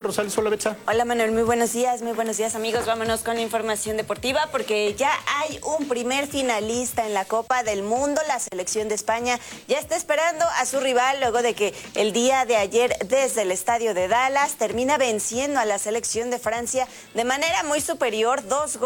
Rosales. Hola, Betsa. Hola, Manuel, muy buenos días, amigos. Vámonos con la información deportiva porque ya hay un primer finalista en la Copa del Mundo. La selección de España ya está esperando a su rival luego de que el día de ayer desde el estadio de Dallas termina venciendo a la selección de Francia de manera muy superior,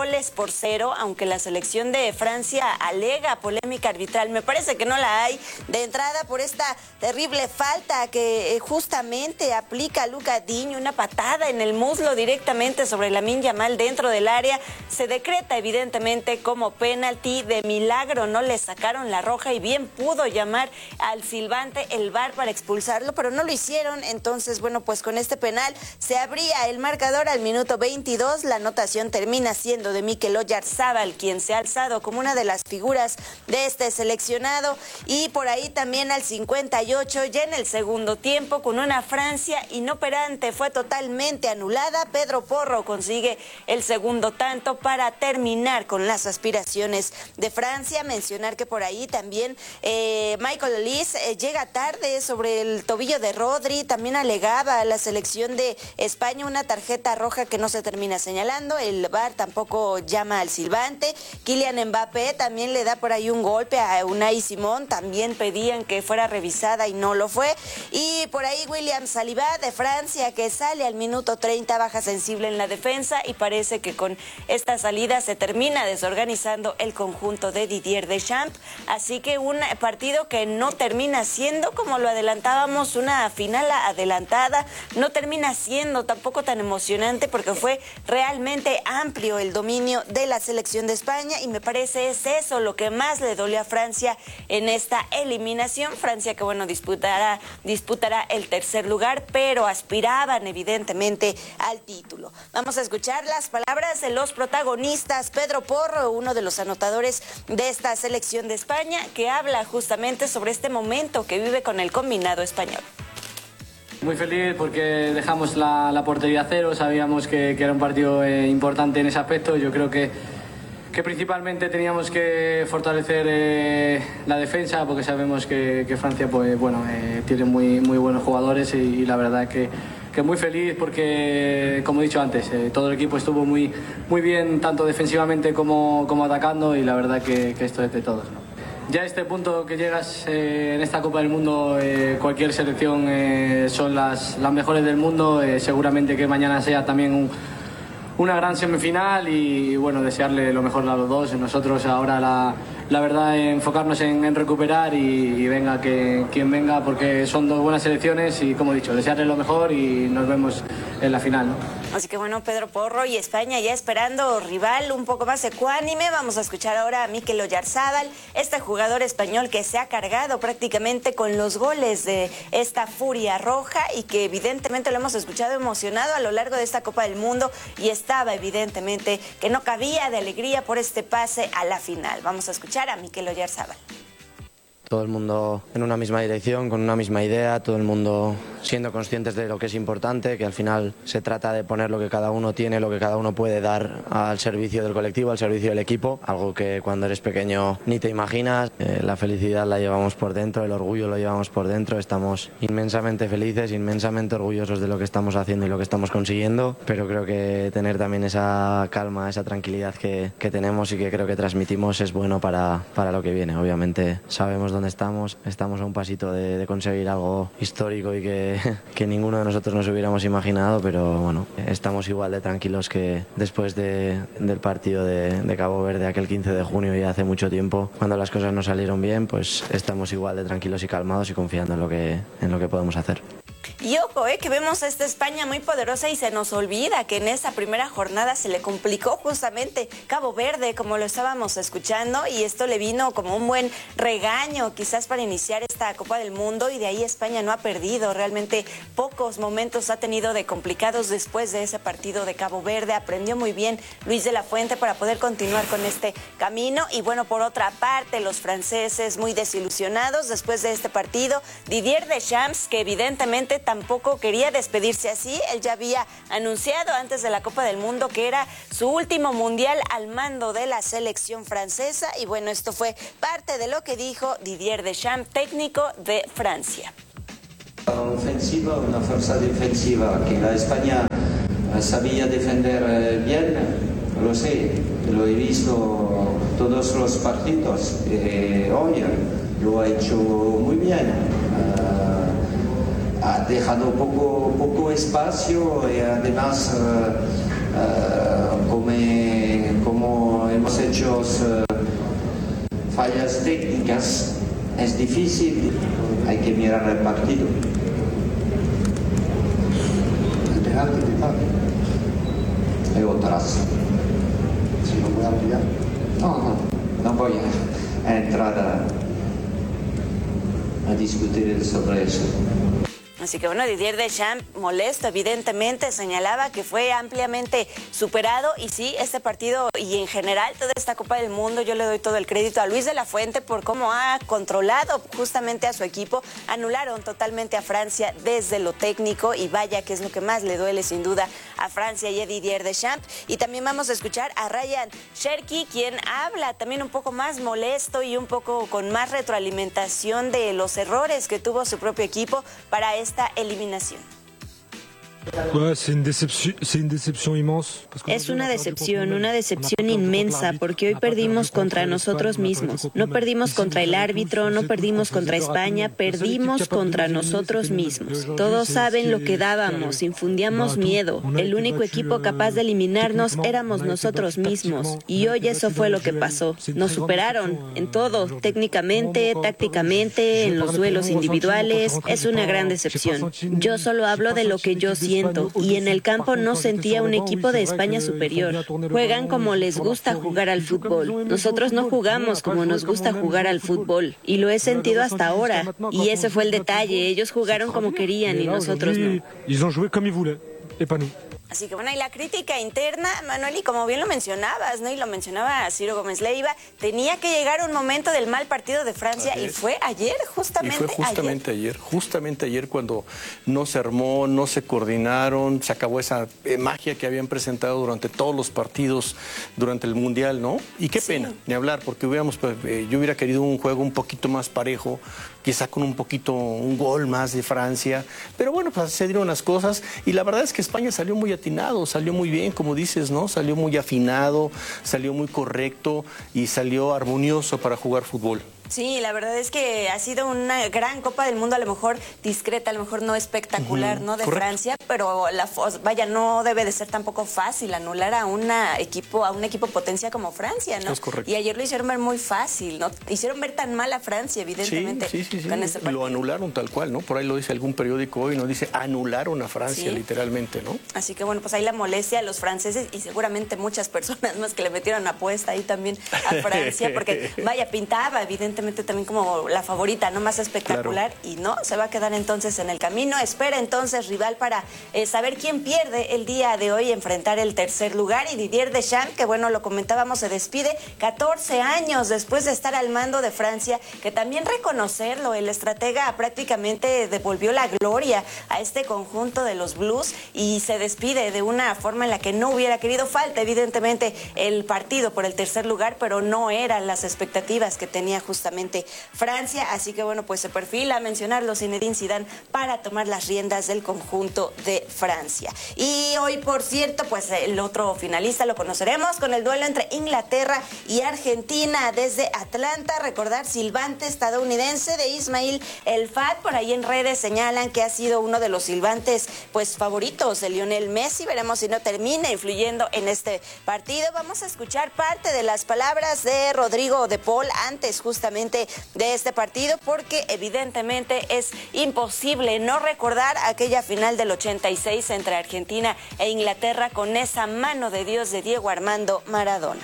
2-0, aunque la selección de Francia alega polémica arbitral. Me parece que no la hay de entrada por esta terrible falta que justamente aplica Luka Digne, una patada en el muslo directamente sobre Lamine Yamal dentro del área. Se decreta evidentemente como penalti. De milagro no le sacaron la roja y bien pudo llamar al silbante el VAR para expulsarlo, pero no lo hicieron. Entonces, bueno, pues con este penal se abría el marcador al minuto 22. La anotación termina siendo de Mikel Oyarzabal, quien se ha alzado como una de las figuras de este seleccionado. Y por ahí también al 58, ya en el segundo tiempo, con una Francia inoperante, fue totalmente anulada. Pedro Porro consigue el segundo tanto para terminar con las aspiraciones de Francia. Mencionar que por ahí también Michael Olise llega tarde sobre el tobillo de Rodri. También alegaba a la selección de España una tarjeta roja que no se termina señalando. El VAR tampoco llama al silbante. Kylian Mbappé también le da por ahí un golpe a Unai Simón. También pedían que fuera revisada y no lo fue. Y por ahí William Saliba de Francia, que sale al minuto 30, baja sensible en la defensa, y parece que con esta salida se termina desorganizando el conjunto de Didier Deschamps. Así que un partido que no termina siendo, como lo adelantábamos, una final adelantada. No termina siendo tampoco tan emocionante porque fue realmente amplio el dominio de la selección de España, y me parece es eso lo que más le dolió a Francia en esta eliminación. Francia que, bueno, disputará el tercer lugar, pero aspiraban evidentemente al título. Vamos a escuchar las palabras de los protagonistas. Pedro Porro, uno de los anotadores de esta selección de España, que habla justamente sobre este momento que vive con el combinado español. Muy feliz porque dejamos la portería a cero. Sabíamos que era un partido importante en ese aspecto. Yo creo que principalmente teníamos que fortalecer la defensa, porque sabemos que Francia pues, bueno, tiene muy buenos jugadores, y la verdad que muy feliz porque, como he dicho antes, todo el equipo estuvo muy bien, tanto defensivamente como atacando, y la verdad que esto es de todos, ¿no? Ya a este punto que llegas en esta Copa del Mundo, cualquier selección son las mejores del mundo. Seguramente que mañana sea también una gran semifinal, y bueno, desearle lo mejor a los dos. Nosotros ahora la verdad enfocarnos en recuperar, y venga quien venga, porque son dos buenas selecciones, y como he dicho, desearle lo mejor y nos vemos en la final, ¿no? Así que bueno, Pedro Porro y España ya esperando rival un poco más ecuánime. Vamos a escuchar ahora a Mikel Oyarzabal, este jugador español que se ha cargado prácticamente con los goles de esta furia roja, y que evidentemente lo hemos escuchado emocionado a lo largo de esta Copa del Mundo, y estaba evidentemente que no cabía de alegría por este pase a la final. Vamos a escuchar a Mikel Oyarzabal. Todo el mundo en una misma dirección, con una misma idea, todo el mundo siendo conscientes de lo que es importante, que al final se trata de poner lo que cada uno tiene, lo que cada uno puede dar al servicio del colectivo, al servicio del equipo, algo que cuando eres pequeño ni te imaginas. La felicidad la llevamos por dentro, el orgullo lo llevamos por dentro, estamos inmensamente felices, inmensamente orgullosos de lo que estamos haciendo y lo que estamos consiguiendo, pero creo que tener también esa calma, esa tranquilidad que tenemos y que creo que transmitimos es bueno para lo que viene. Obviamente sabemos dónde estamos a un pasito de conseguir algo histórico y que ninguno de nosotros nos hubiéramos imaginado, pero bueno, estamos igual de tranquilos que después del partido de Cabo Verde aquel 15 de junio, ya hace mucho tiempo, cuando las cosas no salieron bien, pues estamos igual de tranquilos y calmados y confiando en lo que podemos hacer. Y ojo, que vemos a esta España muy poderosa, y se nos olvida que en esa primera jornada se le complicó justamente Cabo Verde, como lo estábamos escuchando, y esto le vino como un buen regaño quizás para iniciar esta Copa del Mundo, y de ahí España no ha perdido. Realmente pocos momentos ha tenido de complicados después de ese partido de Cabo Verde. Aprendió muy bien Luis de la Fuente para poder continuar con este camino. Y bueno, por otra parte, los franceses muy desilusionados después de este partido. Didier Deschamps, que evidentemente tampoco quería despedirse así. Él ya había anunciado antes de la Copa del Mundo que era su último mundial al mando de la selección francesa, y bueno, esto fue parte de lo que dijo Didier Deschamps, técnico de Francia. Ofensiva, una fuerza defensiva que la España sabía defender bien, lo sé, lo he visto todos los partidos. Hoy lo ha hecho muy bien. Ha dejado poco espacio y además como hemos hecho fallas técnicas, es difícil, hay que mirar el partido. El penalti quizás. Hay otras. Si no puede ampliar. No voy a entrar a discutir sobre eso. Así que bueno, Didier Deschamps, molesto evidentemente, señalaba que fue ampliamente superado y sí, este partido y en general toda esta Copa del Mundo, yo le doy todo el crédito a Luis de la Fuente por cómo ha controlado justamente a su equipo. Anularon totalmente a Francia desde lo técnico y vaya que es lo que más le duele sin duda a Francia y a Didier Deschamps. Y también vamos a escuchar a Ryan Cherki, quien habla también un poco más molesto y un poco con más retroalimentación de los errores que tuvo su propio equipo para esta eliminación. Es una decepción inmensa, porque hoy perdimos contra nosotros mismos. No perdimos contra el árbitro, no perdimos contra España, perdimos contra nosotros mismos. Todos saben lo que dábamos, infundíamos miedo. El único equipo capaz de eliminarnos éramos nosotros mismos. Y hoy eso fue lo que pasó. Nos superaron en todo, técnicamente, tácticamente, en los duelos individuales. Es una gran decepción. Yo solo hablo de lo que yo siento. Y en el campo no sentía un equipo de España superior. Juegan como les gusta jugar al fútbol. Nosotros no jugamos como nos gusta jugar al fútbol. Y lo he sentido hasta ahora. Y ese fue el detalle. Ellos jugaron como querían y nosotros no. Así que bueno, y la crítica interna, Manuel, y como bien lo mencionabas, ¿no? Y lo mencionaba Ciro Gómez Leiva, tenía que llegar un momento del mal partido de Francia y fue ayer, justamente ayer cuando no se armó, no se coordinaron, se acabó esa magia que habían presentado durante todos los partidos durante el Mundial, ¿no? Y qué pena, ni hablar, porque yo hubiera querido un juego un poquito más parejo, quizá con un gol más de Francia, pero bueno, pues se dieron las cosas y la verdad es que España salió muy atinado, salió muy bien, como dices, ¿no? Salió muy afinado, salió muy correcto y salió armonioso para jugar fútbol. Sí, la verdad es que ha sido una gran Copa del Mundo, a lo mejor discreta, a lo mejor no espectacular, ¿no? De correcto. Francia, pero no debe de ser tampoco fácil anular a un equipo potencia como Francia, ¿no? Es correcto. Y ayer lo hicieron ver muy fácil, ¿no? Hicieron ver tan mal a Francia, evidentemente. Sí. Con este partido. Lo anularon tal cual, ¿no? Por ahí lo dice algún periódico hoy, ¿no? Dice anularon a Francia, literalmente, ¿no? Así que bueno, pues ahí la molestia a los franceses y seguramente muchas personas más que le metieron apuesta ahí también a Francia, porque pintaba evidentemente también como la favorita, ¿no? Más espectacular, claro. Y no, se va a quedar entonces en el camino. Espera entonces rival para saber quién pierde el día de hoy, enfrentar el tercer lugar. Y Didier Deschamps, que bueno, lo comentábamos, se despide 14 años después de estar al mando de Francia, que también reconocerlo, el estratega prácticamente devolvió la gloria a este conjunto de los Blues y se despide de una forma en la que no hubiera querido. Falta evidentemente el partido por el tercer lugar, pero no eran las expectativas que tenía justamente Francia, así que bueno, pues se perfila a mencionarlo Zinedine Zidane para tomar las riendas del conjunto de Francia. Y hoy, por cierto, pues el otro finalista lo conoceremos con el duelo entre Inglaterra y Argentina desde Atlanta. Recordar, silbante estadounidense de Ismail El Fat, por ahí en redes señalan que ha sido uno de los silbantes pues favoritos de Lionel Messi. Veremos si no termina influyendo en este partido. Vamos a escuchar parte de las palabras de Rodrigo de Paul antes justamente de este partido, porque evidentemente es imposible no recordar aquella final del 86 entre Argentina e Inglaterra con esa mano de Dios de Diego Armando Maradona.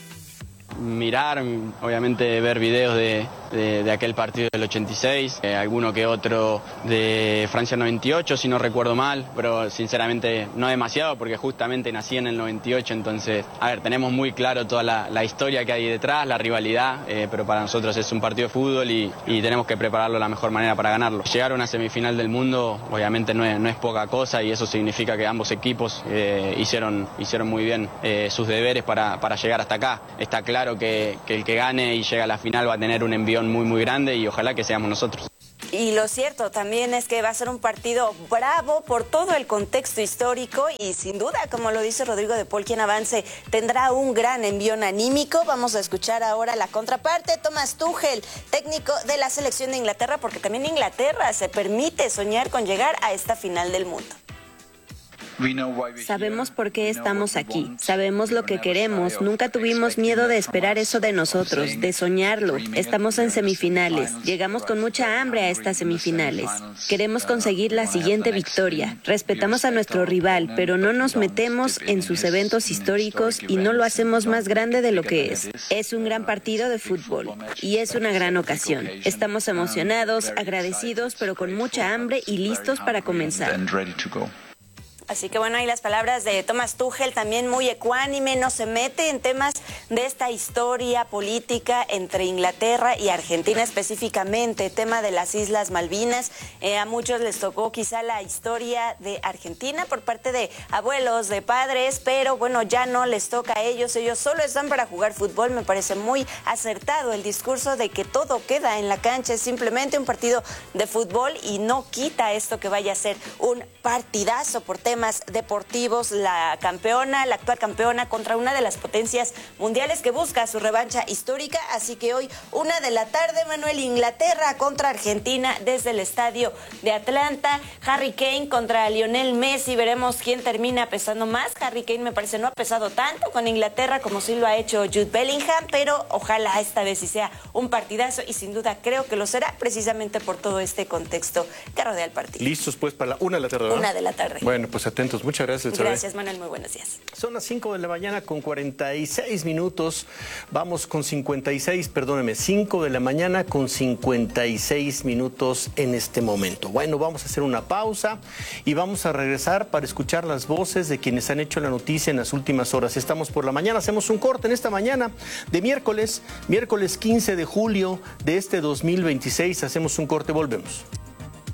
Mirar, obviamente ver videos de aquel partido del 86, alguno que otro de Francia 98, si no recuerdo mal, pero sinceramente no demasiado porque justamente nací en el 98, entonces, tenemos muy claro toda la historia que hay detrás, la rivalidad, pero para nosotros es un partido de fútbol y tenemos que prepararlo de la mejor manera para ganarlo. Llegar a una semifinal del mundo, obviamente no es poca cosa y eso significa que ambos equipos hicieron muy bien sus deberes para llegar hasta acá. Está claro que el que gane y llega a la final va a tener un envión muy grande y ojalá que seamos nosotros. Y lo cierto también es que va a ser un partido bravo por todo el contexto histórico y sin duda, como lo dice Rodrigo de Paul, quien avance tendrá un gran envión anímico. Vamos a escuchar ahora la contraparte, Thomas Tuchel, técnico de la selección de Inglaterra, porque también Inglaterra se permite soñar con llegar a esta final del mundo. Sabemos por qué estamos aquí, sabemos lo que queremos, nunca tuvimos miedo de esperar eso de nosotros, de soñarlo. Estamos en semifinales, llegamos con mucha hambre a estas semifinales. Queremos conseguir la siguiente victoria. Respetamos a nuestro rival, pero no nos metemos en sus eventos históricos y no lo hacemos más grande de lo que es. Es un gran partido de fútbol y es una gran ocasión. Estamos emocionados, agradecidos, pero con mucha hambre y listos para comenzar. Así que bueno, ahí las palabras de Thomas Tuchel, también muy ecuánime, no se mete en temas de esta historia política entre Inglaterra y Argentina específicamente, tema de las Islas Malvinas. A muchos les tocó quizá la historia de Argentina por parte de abuelos, de padres, pero bueno, ya no les toca a ellos solo están para jugar fútbol. Me parece muy acertado el discurso de que todo queda en la cancha, es simplemente un partido de fútbol y no quita esto que vaya a ser un partidazo por temas deportivos, la actual campeona contra una de las potencias mundiales que busca su revancha histórica. Así que hoy 1:00 p.m, Manuel, Inglaterra contra Argentina desde el estadio de Atlanta. Harry Kane contra Lionel Messi, veremos quién termina pesando más. Harry Kane me parece no ha pesado tanto con Inglaterra como sí lo ha hecho Jude Bellingham, pero ojalá esta vez sí sea un partidazo y sin duda creo que lo será precisamente por todo este contexto que rodea el partido. Listos pues para la 1:00 p.m, ¿verdad? 1:00 p.m. Bueno, pues atentos. Muchas gracias. Gracias, Manuel. Muy buenos días. Son las 5:00 a.m. con 46 minutos. Vamos con 5:00 a.m. con 56 minutos en este momento. Bueno, vamos a hacer una pausa y vamos a regresar para escuchar las voces de quienes han hecho la noticia en las últimas horas. Estamos por la mañana, hacemos un corte en esta mañana de miércoles 15 de julio de este 2026. Hacemos un corte, volvemos.